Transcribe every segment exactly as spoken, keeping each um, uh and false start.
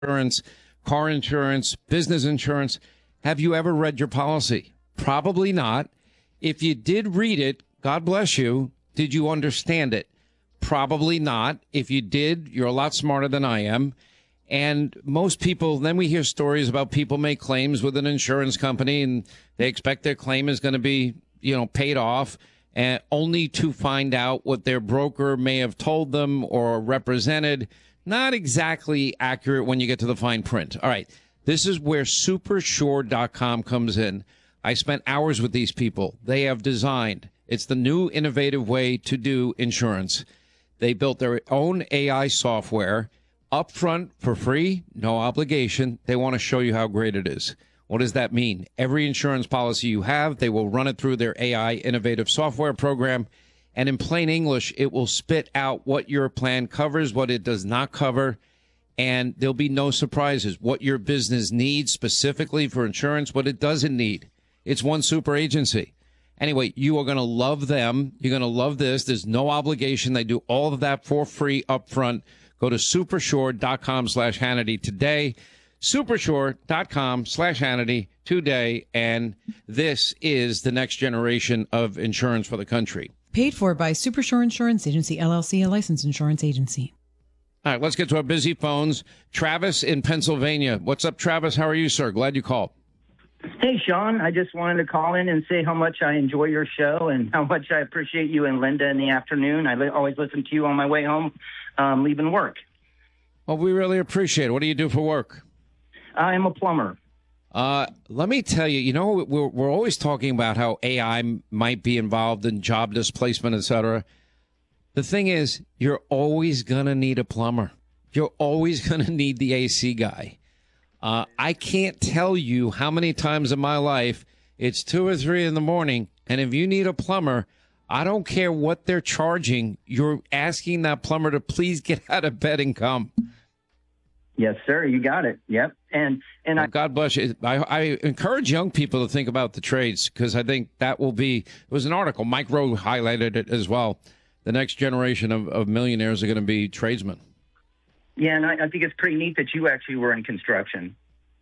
insurance, car insurance, business insurance. Have you ever read your policy? Probably not. If you did read it, God bless you. Did you understand it? Probably not. If you did, you're a lot smarter than I am. And most people, then we hear stories about people make claims with an insurance company and they expect their claim is going to be, you know, paid off, and only to find out what their broker may have told them or represented. Not exactly accurate when you get to the fine print. All right. This is where super sure dot com comes in. I spent hours with these people. They have designed. It's the new innovative way to do insurance. They built their own A I software upfront for free, no obligation. They want to show you how great it is. What does that mean? Every insurance policy you have, they will run it through their A I innovative software program. And in plain English, it will spit out what your plan covers, what it does not cover. And there'll be no surprises. What your business needs specifically for insurance, what it doesn't need. It's one super agency. Anyway, you are going to love them. You're going to love this. There's no obligation. They do all of that for free up front. Go to super sure dot com slash Hannity today. super sure dot com slash Hannity today. And this is the next generation of insurance for the country. Paid for by Supersure Insurance Agency, L L C, a licensed insurance agency. All right, let's get to our busy phones. Travis in Pennsylvania. What's up, Travis? How are you, sir? Glad you called. Hey, Sean. I just wanted to call in and say how much I enjoy your show and how much I appreciate you and Linda in the afternoon. I li- always listen to you on my way home, um, leaving work. Well, we really appreciate it. What do you do for work? I am a plumber. Uh, let me tell you, you know, we're, we're always talking about how A I might be involved in job displacement, et cetera. The thing is, you're always going to need a plumber. You're always going to need the A C guy. Uh, I can't tell you how many times in my life it's two or three in the morning, and if you need a plumber, I don't care what they're charging. You're asking that plumber to please get out of bed and come. Yes, sir. You got it. Yep. And and well, I, God bless you. I, I encourage young people to think about the trades because I think that will be. It was an article. Mike Rowe highlighted it as well. The next generation of, of millionaires are going to be tradesmen. Yeah, and I, I think it's pretty neat that you actually were in construction.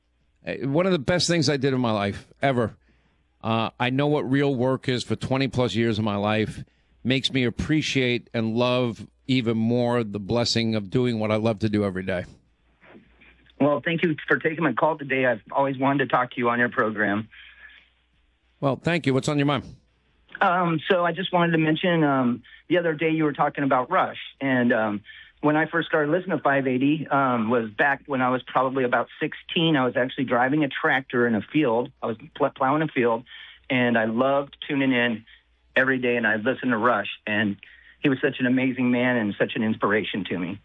One of the best things I did in my life ever. Uh, I know what real work is for twenty plus years of my life. Makes me appreciate and love even more the blessing of doing what I love to do every day. Well, thank you for taking my call today. I've always wanted to talk to you on your program. Well, thank you. What's on your mind? Um, so I just wanted to mention um, the other day you were talking about Rush. And um, when I first started listening to five eighty um, was back when I was probably about sixteen. I was actually driving a tractor in a field. I was pl- plowing a field, and I loved tuning in every day, and I listened to Rush. And he was such an amazing man and such an inspiration to me.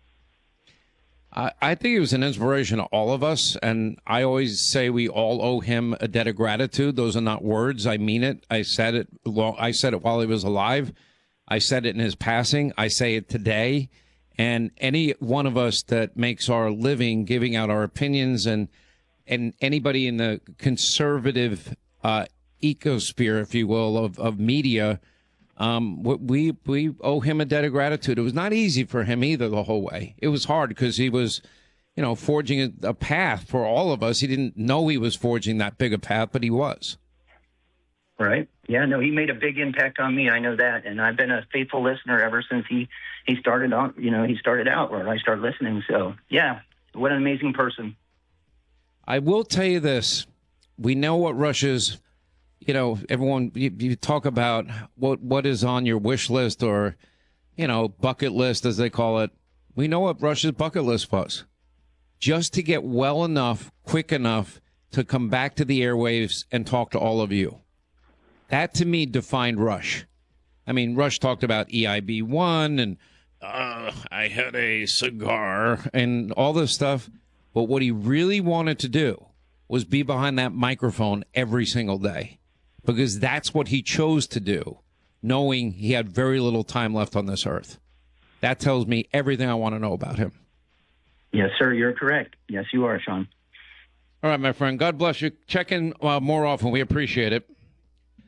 I, I think he was an inspiration to all of us, and I always say we all owe him a debt of gratitude. Those are not words. I mean it. I said it. Well, I said it while he was alive. I said it in his passing. I say it today. And any one of us that makes our living giving out our opinions, and and anybody in the conservative uh, ecosphere, if you will, of, of media, um, we we owe him a debt of gratitude. It was not easy for him either the whole way. It was hard because he was, you know, forging a, a path for all of us. He didn't know he was forging that big a path, but he was. Right. Yeah, no, he made a big impact on me. I know that. And I've been a faithful listener ever since he, he started on, you know, he started out where I started listening. So, yeah, what an amazing person. I will tell you this. We know what Rush's, you know, everyone, you, you talk about what what is on your wish list or, you know, bucket list, as they call it. We know what Rush's bucket list was. Just to get well enough, quick enough to come back to the airwaves and talk to all of you. That, to me, defined Rush. I mean, Rush talked about E I B one and uh, I had a cigar and all this stuff. But what he really wanted to do was be behind that microphone every single day because that's what he chose to do, knowing he had very little time left on this earth. That tells me everything I want to know about him. Yes, sir, you're correct. Yes, you are, Sean. All right, my friend. God bless you. Check in uh, more often. We appreciate it.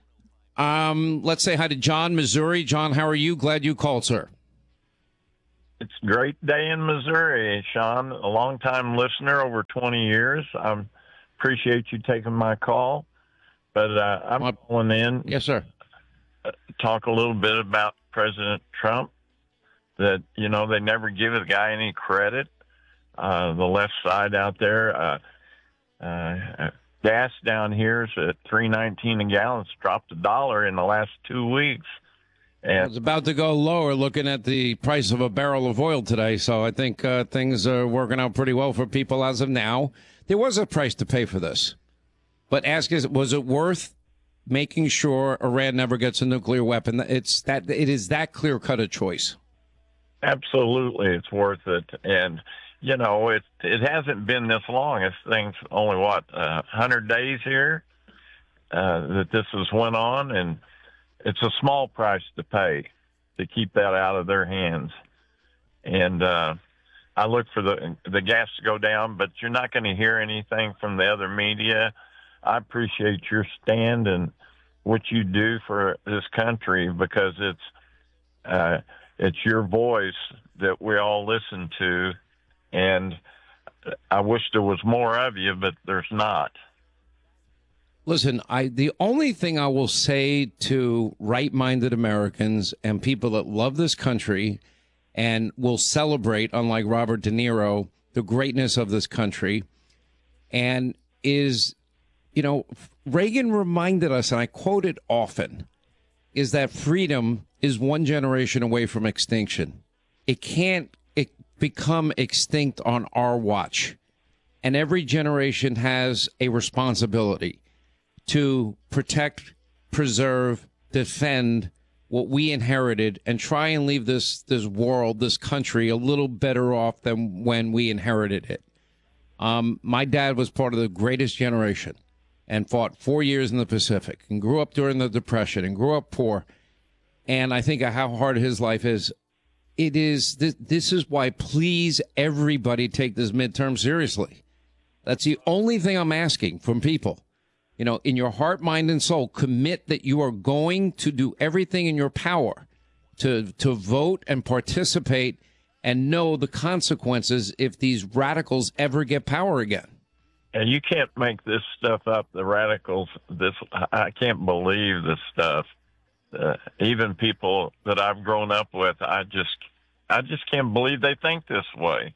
Um, let's say hi to John, Missouri. John, how are you? Glad you called, sir. It's a great day in Missouri, Sean. A longtime listener, over twenty years. I appreciate you taking my call. But uh, I'm Uh, calling in. Yes, sir. Uh, talk a little bit about President Trump. That, you know, they never give the guy any credit. Uh, the left side out there, uh, uh, gas down here is at three nineteen a gallon. It's dropped a dollar in the last two weeks. And It's about to go lower looking at the price of a barrel of oil today. So I think uh, things are working out pretty well for people as of now. There was a price to pay for this. But ask is, was it worth making sure Iran never gets a nuclear weapon? It's that it is that clear cut a choice. absolutely, it's worth it. And, you know, it it hasn't been this long. This thing's only, what, uh, one hundred days here uh, that this has went on. And it's a small price to pay to keep that out of their hands. And uh, I look for the the gas to go down, but you're not going to hear anything from the other media. I appreciate your stand and what you do for this country, because it's uh, it's your voice that we all listen to, and I wish there was more of you, but there's not. Listen, I the only thing I will say to right-minded Americans and people that love this country and will celebrate, unlike Robert De Niro, the greatness of this country, and is, you know, Reagan reminded us, and I quote it often, is that freedom is one generation away from extinction. It can't it become extinct on our watch. And every generation has a responsibility to protect, preserve, defend what we inherited, and try and leave this this world, this country, a little better off than when we inherited it. Um, my dad was part of the greatest generation and fought four years in the Pacific and grew up during the Depression and grew up poor. And I think of how hard his life is. It is this, this is why, please, everybody take this midterm seriously. That's the only thing I'm asking from people. You know, in your heart, mind, and soul, commit that you are going to do everything in your power to to vote and participate and know the consequences if these radicals ever get power again. And you can't make this stuff up. The radicals, this I can't believe this stuff. Uh, even people that I've grown up with, I just, I just can't believe they think this way.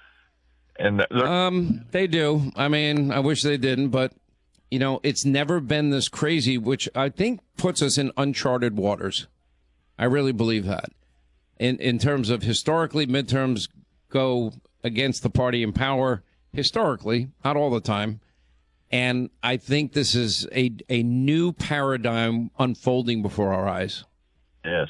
And um, they do. I mean, I wish they didn't, but you know, it's never been this crazy, which I think puts us in uncharted waters. I really believe that. In in terms of historically, midterms go against the party in power historically, not all the time. And I think this is a, a new paradigm unfolding before our eyes. Yes,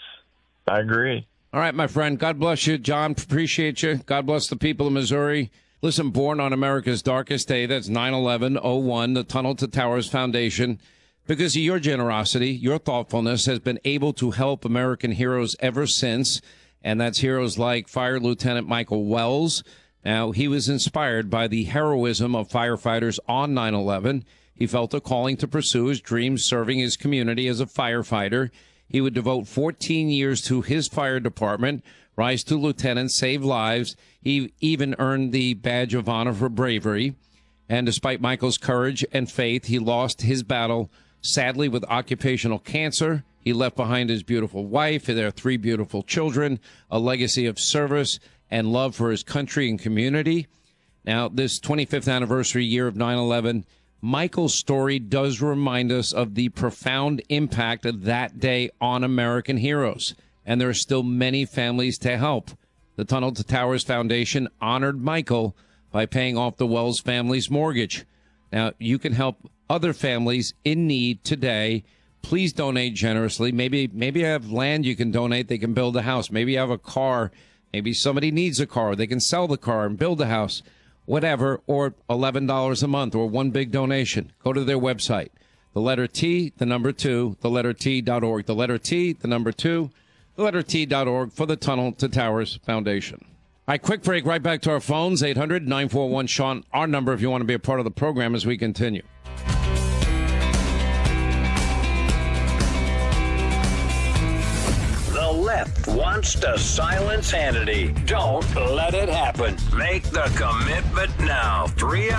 I agree. All right, my friend. God bless you, John. Appreciate you. God bless the people of Missouri. Listen, born on America's darkest day, that's nine eleven oh one, the Tunnel to Towers Foundation. Because of your generosity, your thoughtfulness has been able to help American heroes ever since. And that's heroes like Fire Lieutenant Michael Wells. Now, he was inspired by the heroism of firefighters on nine eleven. He felt a calling to pursue his dreams serving his community as a firefighter. He would devote fourteen years to his fire department, rise to lieutenant, save lives. He even earned the Badge of Honor for bravery. And despite Michael's courage and faith, he lost his battle, sadly, with occupational cancer. He left behind his beautiful wife, their three beautiful children, a legacy of service and love for his country and community. Now, this twenty-fifth anniversary year of nine eleven, Michael's story does remind us of the profound impact of that day on American heroes. And there are still many families to help. The Tunnel to Towers Foundation honored Michael by paying off the Wells family's mortgage. Now, you can help other families in need today. Please donate generously. Maybe maybe you have land you can donate. They can build a house. Maybe you have a car. Maybe somebody needs a car. They can sell the car and build a house, whatever, or eleven dollars a month or one big donation. Go to their website. The letter T, the number two, the letter T dot org. The letter T, the number two, the letter T dot org for the Tunnel to Towers Foundation. All right, quick break. Right back to our phones, eight hundred nine four one Sean, our number if you want to be a part of the program as we continue. The left wants to silence Hannity. Don't let it happen. Make the commitment now. Three